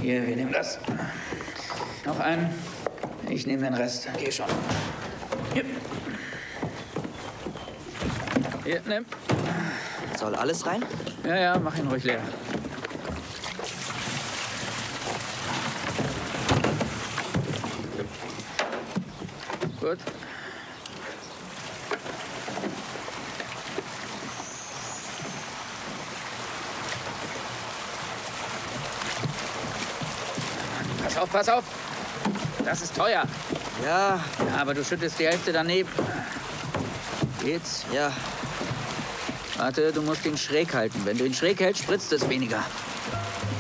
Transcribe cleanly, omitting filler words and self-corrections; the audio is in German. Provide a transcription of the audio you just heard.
Hier, wir nehmen das. Noch einen. Ich nehme den Rest. Geh schon. Hier. Hier, nimm. Soll alles rein? Ja, ja, mach ihn ruhig leer. Gut. Pass auf, pass auf. Das ist teuer. Ja. Ja, aber du schüttest die Hälfte daneben. Geht's? Ja. Warte, du musst ihn schräg halten. Wenn du ihn schräg hältst, spritzt es weniger.